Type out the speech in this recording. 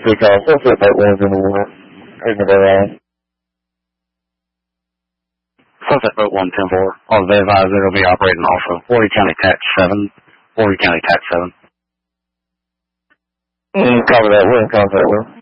take off. Sunset Boat 1's in the water. Heading to Bear Island. Sunset Boat 110-4. On the advisor, it'll be operating off of Horry County Tax 7. Horry County Tax 7. Copy that. We're in contact with him.